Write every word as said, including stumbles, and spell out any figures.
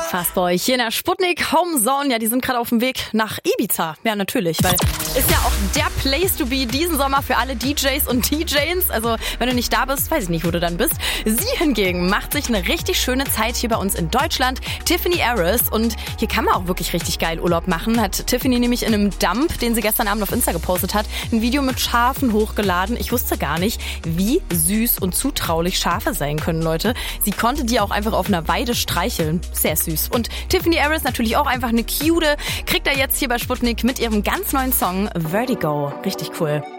Fastboy hier in der Sputnik Homezone. Ja, die sind gerade auf dem Weg nach Ibiza. Ja, natürlich, weil ist ja auch der Place to be diesen Sommer für alle D Js und D Js. Also, wenn du nicht da bist, weiß ich nicht, wo du dann bist. Sie hingegen macht sich eine richtig schöne Zeit hier bei uns in Deutschland. Tiffany Harris. Und hier kann man auch wirklich richtig geil Urlaub machen. Hat Tiffany nämlich in einem Dump, den sie gestern Abend auf Insta gepostet hat, ein Video mit Schafen hochgeladen. Ich wusste gar nicht, wie süß und zutraulich Schafe sein können, Leute. Sie konnte die auch einfach auf einer Weide streicheln. Sehr süß. Und Tiffany Harris natürlich auch einfach eine Cute. Kriegt er jetzt hier bei Sputnik mit ihrem ganz neuen Song Vertigo. Richtig cool.